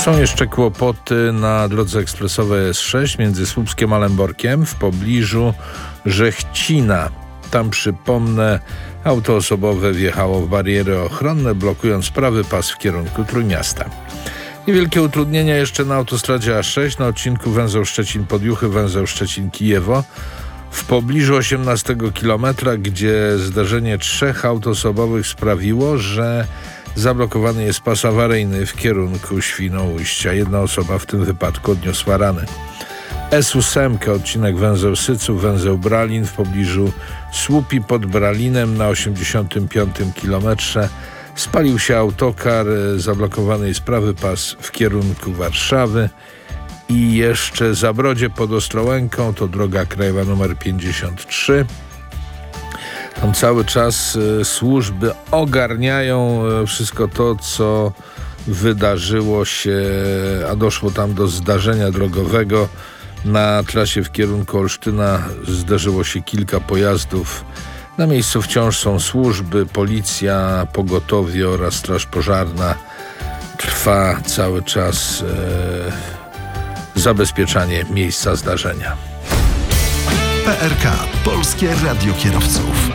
Są jeszcze kłopoty na drodze ekspresowej S6 między Słupskiem a Lęborkiem w pobliżu Żechcina. Tam, przypomnę, auto osobowe wjechało w bariery ochronne, blokując prawy pas w kierunku Trójmiasta. Niewielkie utrudnienia jeszcze na autostradzie A6 na odcinku węzeł Szczecin-Podjuchy, węzeł Szczecin-Kijewo w pobliżu 18 kilometra, gdzie zdarzenie 3 aut osobowych sprawiło, że zablokowany jest pas awaryjny w kierunku Świnoujścia. Jedna osoba w tym wypadku odniosła rany. S8, odcinek węzeł Syców, węzeł Bralin w pobliżu Słupi pod Bralinem na 85 kilometrze. Spalił się autokar, zablokowany jest prawy pas w kierunku Warszawy. I jeszcze Zabrodzie pod Ostrołęką, to droga krajowa nr 53. Tam cały czas służby ogarniają wszystko to, co wydarzyło się, a doszło tam do zdarzenia drogowego. Na trasie w kierunku Olsztyna zdarzyło się kilka pojazdów. Na miejscu wciąż są służby, policja, pogotowie oraz straż pożarna. Trwa cały czas zabezpieczanie miejsca zdarzenia. PRK, Polskie Radio Kierowców.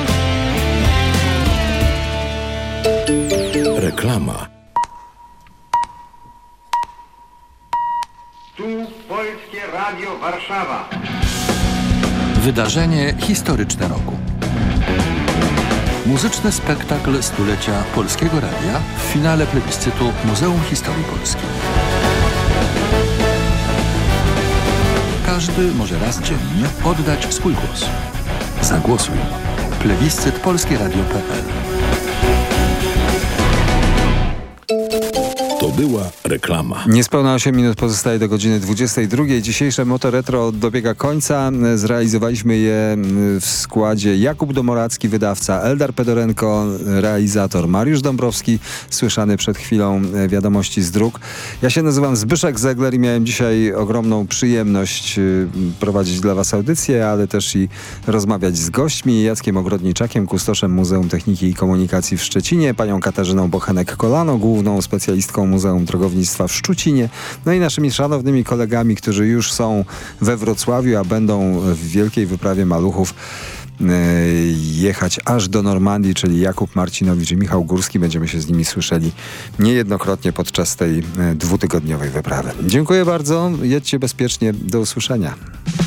Reklama. Tu Polskie Radio Warszawa. Wydarzenie historyczne roku. Muzyczny spektakl stulecia Polskiego Radia w finale plebiscytu Muzeum Historii Polskiej. Każdy może raz dziennie oddać swój głos. Zagłosuj. Plebiscyt polskieradio.pl. To była reklama. Niespełna 8 minut pozostaje do godziny 22. Dzisiejsze Motoretro dobiega końca. Zrealizowaliśmy je w składzie Jakub Domoracki, wydawca, Eldar Pedorenko, realizator Mariusz Dąbrowski, słyszany przed chwilą wiadomości z dróg. Ja się nazywam Zbyszek Zegler i miałem dzisiaj ogromną przyjemność prowadzić dla Was audycję, ale też i rozmawiać z gośćmi. Jackiem Ogrodniczakiem, kustoszem Muzeum Techniki i Komunikacji w Szczecinie, panią Katarzyną Bochenek-Kolano, główną specjalistką Muzeum Drogownictwa w Szczucinie, no i naszymi szanownymi kolegami, którzy już są we Wrocławiu, a będą w wielkiej wyprawie maluchów jechać aż do Normandii, czyli Jakub Marcinowicz i Michał Górski. Będziemy się z nimi słyszeli niejednokrotnie podczas tej 2-tygodniowej wyprawy. Dziękuję bardzo, jedźcie bezpiecznie, do usłyszenia.